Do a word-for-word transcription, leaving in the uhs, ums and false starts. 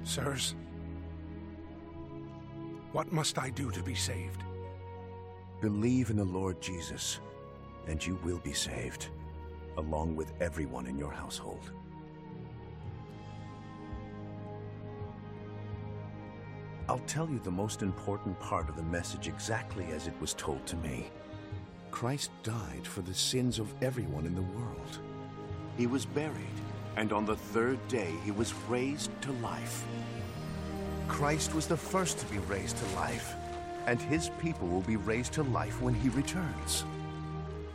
Sirs, what must I do to be saved? Believe in the Lord Jesus, and you will be saved, along with everyone in your household. I'll tell you the most important part of the message exactly as it was told to me. Christ died for the sins of everyone in the world. He was buried, and on the third day he was raised to life. Christ was the first to be raised to life, and his people will be raised to life when he returns.